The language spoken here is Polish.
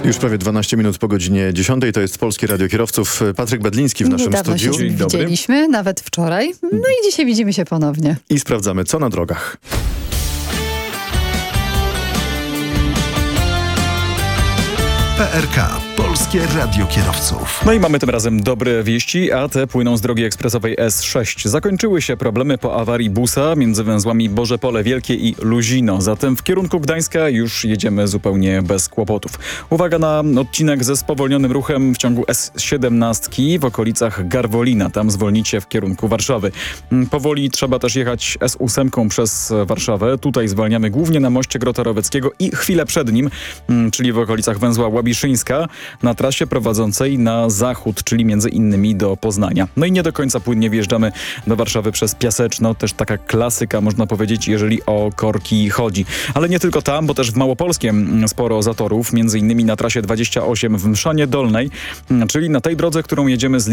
Już prawie 12 minut po godzinie 10. To jest Polskie Radio Kierowców. Patryk Bedliński w naszym Niedawno studiu. się widzieliśmy, nawet wczoraj. No i dzisiaj widzimy się ponownie. I sprawdzamy, co na drogach. PRK. Polskie Radio Kierowców. No i mamy tym razem dobre wieści, a te płyną z drogi ekspresowej S6. Zakończyły się problemy po awarii busa między węzłami Boże Pole Wielkie i Luzino. Zatem w kierunku Gdańska już jedziemy zupełnie bez kłopotów. Uwaga na odcinek ze spowolnionym ruchem w ciągu S17 w okolicach Garwolina. Tam zwolnicie w kierunku Warszawy. Powoli trzeba też jechać S8 przez Warszawę. Tutaj zwalniamy głównie na moście Grota-Roweckiego i chwilę przed nim, czyli w okolicach węzła Łabiszyńska, na trasie prowadzącej na zachód, czyli między innymi do Poznania. No i nie do końca płynnie wjeżdżamy do Warszawy przez Piaseczno, też taka klasyka, można powiedzieć, jeżeli o korki chodzi. Ale nie tylko tam, bo też w Małopolskiem sporo zatorów, między innymi na trasie 28 w Mszanie Dolnej, czyli na tej drodze, którą jedziemy z